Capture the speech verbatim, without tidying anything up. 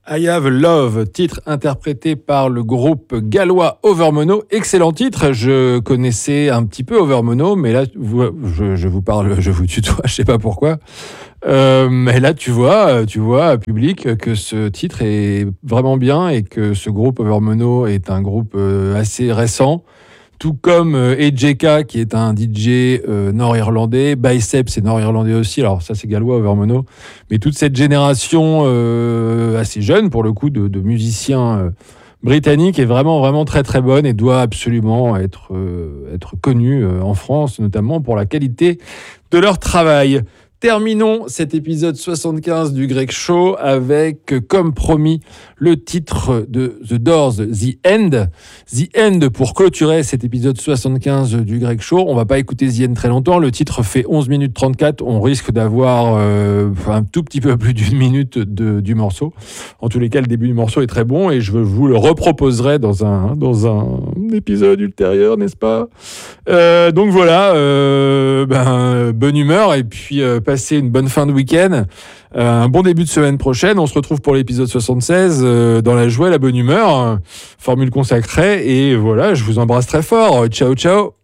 I Have Love, titre interprété par le groupe gallois Overmono. Excellent titre, je connaissais un petit peu Overmono, mais là, vous, je, je vous parle, je vous tutoie, je sais pas pourquoi. Euh, mais là, tu vois, tu vois, public, que ce titre est vraiment bien et que ce groupe Overmono est un groupe assez récent. Tout comme euh, E J K, qui est un D J euh, nord-irlandais. Bicep, c'est nord-irlandais aussi. Alors ça, c'est gallois, Overmono. Mais toute cette génération euh, assez jeune, pour le coup, de, de musiciens euh, britanniques est vraiment, vraiment très, très bonne et doit absolument être, euh, être connue euh, en France, notamment pour la qualité de leur travail. Terminons cet épisode soixante-quinze du Greg Show avec, comme promis, le titre de The Doors, The End. The End pour clôturer cet épisode soixante-quinze du Greg Show. On va pas écouter The End très longtemps. Le titre fait onze minutes trente-quatre. On risque d'avoir euh, un tout petit peu plus d'une minute de, du morceau. En tous les cas, le début du morceau est très bon et je vous le reproposerai dans un, dans un épisode ultérieur, n'est-ce pas ? euh, Donc voilà, euh, ben, bonne humeur et puis euh, passez une bonne fin de week-end, euh, un bon début de semaine prochaine. On se retrouve pour l'épisode soixante-seize euh, dans la joie et la bonne humeur, euh, formule consacrée. Et voilà, je vous embrasse très fort. Ciao, ciao.